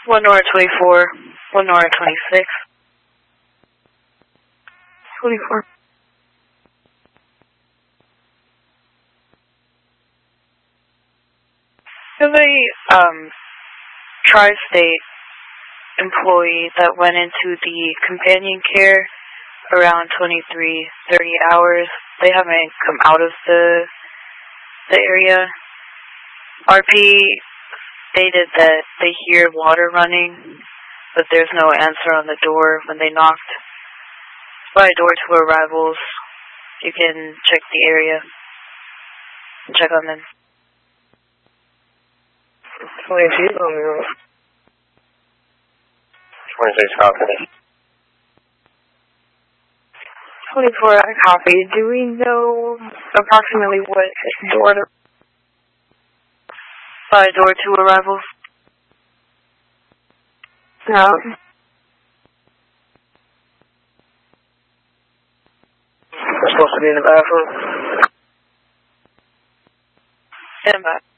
1 Nora 24, 1 Nora 26. 24. There's a tri-state employee that went into the companion care around 23:30 hours. They haven't come out of the area. RP stated that they hear water running, but there's no answer on the door when they knocked. By door to arrivals, you can check the area and check on them. 26 on the road. 26 copy. 24, I copy. Do we know approximately what door to... By door to arrivals? No. We're supposed to be in the bathroom. Stand by.